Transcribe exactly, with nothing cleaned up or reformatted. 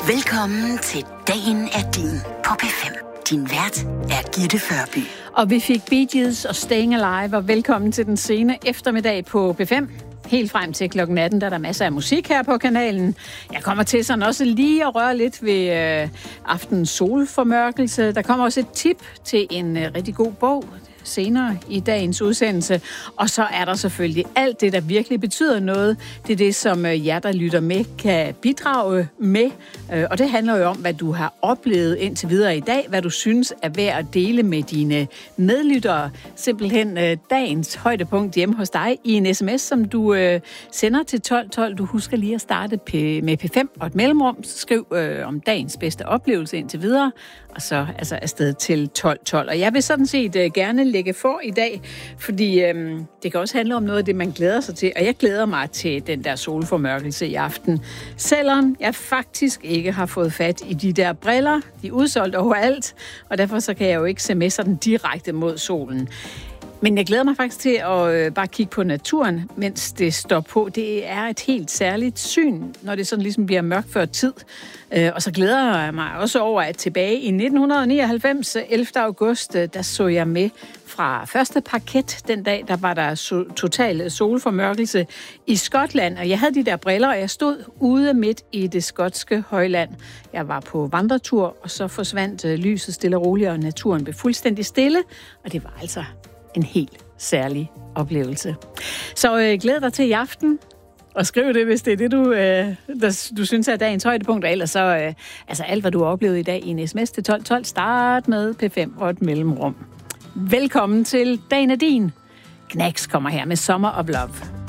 Velkommen til Dagen er din på P fem. Din vært er Gitte Førby. Og vi fik Bee Gees og Staying Alive, og velkommen til den sene eftermiddag på P fem. Helt frem til klokken atten, der er der masser af musik her på kanalen. Jeg kommer til sådan også lige at røre lidt ved øh, aftens solformørkelse. Der kommer også et tip til en øh, rigtig god bog senere i dagens udsendelse. Og så er der selvfølgelig alt det, der virkelig betyder noget. Det er det, som jer, der lytter med, kan bidrage med. Og det handler jo om, hvad du har oplevet indtil videre i dag. Hvad du synes er værd at dele med dine medlyttere. Simpelthen dagens højdepunkt hjemme hos dig i en sms, som du øh, sender til tolv tolv. Du husker lige at starte p- med P fem og et mellemrum. Så skriv øh, om dagens bedste oplevelse indtil videre. Og så altså afsted til tolv tolv. Og jeg vil sådan set øh, gerne lægge for i dag, fordi øhm, det kan også handle om noget af det, man glæder sig til. Og jeg glæder mig til den der solformørkelse i aften. Selvom jeg faktisk ikke har fået fat i de der briller. De er udsolgt overalt, og derfor så kan jeg jo ikke se med sådan direkte mod solen. Men jeg glæder mig faktisk til at øh, bare kigge på naturen, mens det står på. Det er et helt særligt syn, når det sådan ligesom bliver mørkt før tid. Øh, og så glæder jeg mig også over, at tilbage i nitten nioghalvfems, ellevte august, der så jeg med fra første parket. Den dag, der var der so- total solformørkelse i Skotland. Og jeg havde de der briller, og jeg stod ude midt i det skotske højland. Jeg var på vandretur, og så forsvandt øh, lyset stille og roligt, og naturen blev fuldstændig stille. Og det var altså en helt særlig oplevelse. Så øh, glæd dig til i aften, og skriv det, hvis det er det, du, øh, der, du synes er dagens højdepunkt. Og ellers så, øh, altså alt, hvad du har oplevet i dag i en sms til tolv tolv, start med P fem og et mellemrum. Velkommen til Dagen er din. Knacks kommer her med Summer of Love.